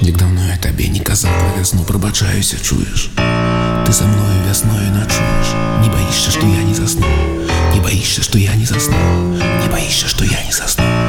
Дык даўно я табе не казаў пра вясну, прабачаюся, чуеш? Ты са мною вясною начуеш. Не боишься, что я не засну? Не боишься, что я не засну? Не боишься, что я не засну?